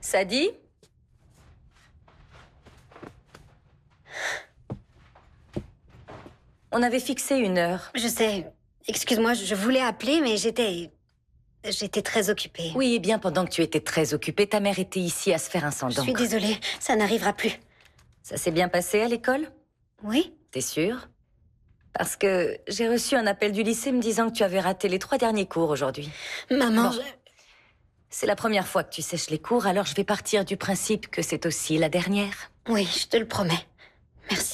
Sadie? On avait fixé une heure. Je sais. Excuse-moi, je voulais appeler, mais j'étais très occupée. Oui, et bien pendant que tu étais très occupée, ta mère était ici à se faire un sang Je d'encre. suis désolée, ça n'arrivera plus. Ça s'est bien passé à l'école? Oui? T'es sûre? Parce que j'ai reçu un appel du lycée me disant que tu avais raté les 3 derniers cours aujourd'hui. Maman, Bon. C'est la première fois que tu sèches les cours, alors je vais partir du principe que c'est aussi la dernière. Oui, je te le promets. Merci.